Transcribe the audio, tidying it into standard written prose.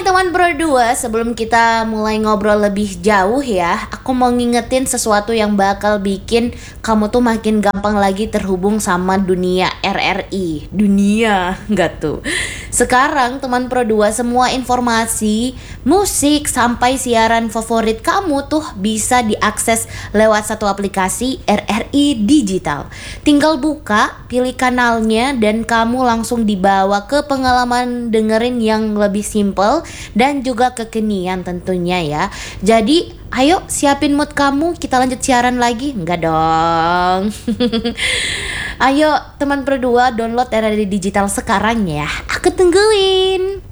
teman berdua, sebelum kita mulai ngobrol lebih jauh ya, aku mau ngingetin sesuatu yang bakal bikin kamu tuh makin gampang lagi terhubung sama dunia RRI. Dunia, enggak tuh. Sekarang teman berdua, semua informasi, musik, sampai siaran favorit kamu tuh bisa diakses lewat satu aplikasi RRI Digital. Tinggal buka, pilih kanalnya, dan kamu langsung dibawa ke pengalaman dengerin yang lebih simple dan juga kekinian tentunya ya. Jadi ayo siapin mood kamu, kita lanjut siaran lagi. Enggak dong. Ayo teman berdua, download RRI Digital sekarang ya. Aku tungguin.